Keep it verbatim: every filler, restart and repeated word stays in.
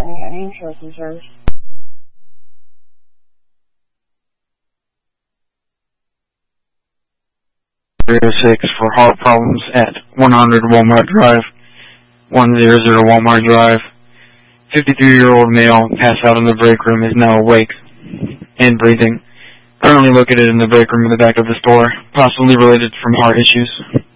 Name, source, and service. three oh six for heart problems at one hundred Walmart Drive, one hundred Walmart Drive. fifty-two-year-old male passed out in the break room is now awake and breathing. Currently located in the break room in the back of the store, possibly related from heart issues.